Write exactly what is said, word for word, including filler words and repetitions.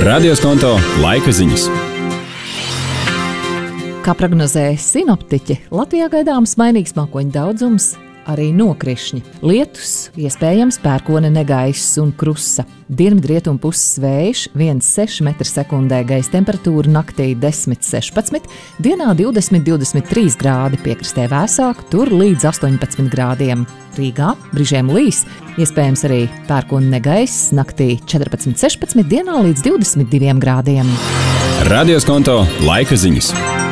Radioskonto laika ziņas. Kā prognozēja sinoptiķi, Latvijā gaidāms mainīgs mākoņu daudzums, arī nokrišņi. Lietus, iespējams pērkona negaiss un krusa. Dienvidrietumu puses vējš viens komats seši metri sekundē, gaisa temperatūra naktī desmit sešpadsmit, dienā divdesmit divdesmit trīs grādi, piekrastē vēsāk, tur līdz astoņpadsmit grādiem. Rīgā brīžiem līs, iespējams arī pērkona negaiss, naktī četrpadsmit sešpadsmit, dienā līdz divdesmit diviem grādiem. Radioskonto laika ziņas.